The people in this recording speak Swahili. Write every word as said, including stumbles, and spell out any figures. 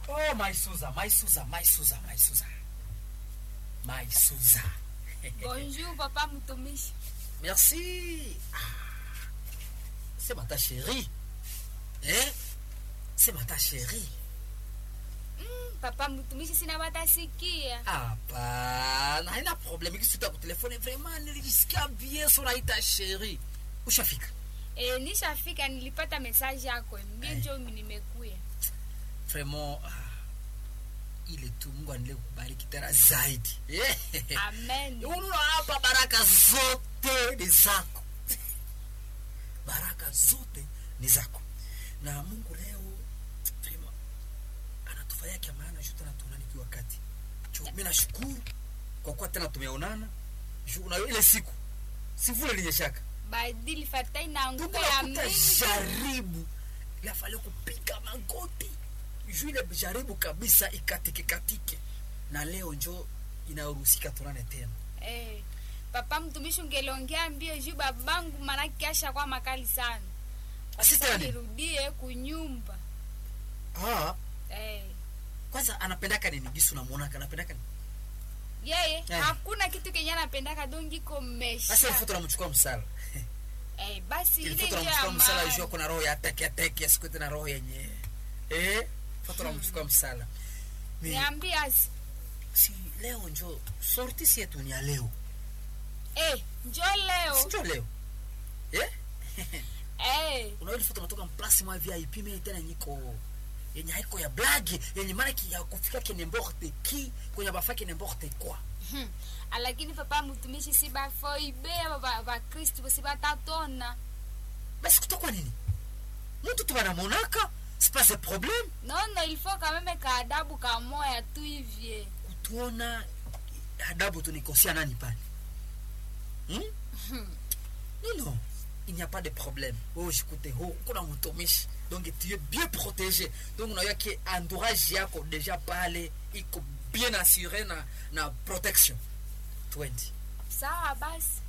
Oh, my Suza, my Suza, my Suza, my Suza. My Suza. Bonjour, papa mtumishi. Merci. Ah. C'est ma ta chérie. Eh? C'est ma ta chérie. Mm, papa mtumishi sina watasikia. Hapana, haina problème. Ikisita kwa telefone vraiment nilisikia bien sur ta chérie. Ushafika? Eh, nishafika, nilipata message yako. Mbie njoo nimekuya. Vraiment ile tu Mungu anile kubariki tena zaidi. Amen. Unaona hapa baraka zote ni zako. Baraka zote ni zako. Na Mungu leo vraiment anatufanyia kia maana juu tena tuonane kwa wakati. Mimi nashukuru kwa kuwa tena tumeonana. Juu na ile siku sivule linyeshaka. Badili fatai na nguvu ya mingi. Jaribu. Yafale kupiga magoti. Juu ile jaribu kabisa ikatike katike. Na leo njo inaruhusika tunane tena. Eh. Papa mtumishi ungelongea mbio juu babangu manake asha kwa makali sana. Asita nirudie kunyumba. Ah. Eh. Kwanza anapendaka nini gisu na muona anapendaka nini? Yeye yeah, hakuna kitu kenye anapendaka dongi komesha. Sasa ifuto namchukua msala. Eh, basi ile ndio namchukua msala yeye kuna roho ya teke teke siku tena roho yenye. Eh? Ifuto namchukua msala. Niambia si leo njo sorti si yetu ni ya leo. Eh, njo leo. Si njo leo. Eh? Eh. Unaona foto natoka mplasi mwa V I P mimi tena niko yenye haiko ya blague yenye maana ki ya kufika kene n'importe qui kwenye bafaki n'importe quoi. Hmm. Lakini papa mtumishi si ba foibe baba ba Kristo si batatona. Basi kutoka nini? Mtu tu bana monaka, c'est pas un problème. Non non, il faut quand même ka adabu ka moya tu hivi. Kutuona adabu tunikosia nani pale? Hmm? Hmm. Non non. Il n'y a pas de problème. Oh, j'écoute, oh, kuna mtumishi. Donc tu es bien protégé. Donc on a que entourage yako déjà parlé, iko bien assuré na na protection. twenty. Sawa basi.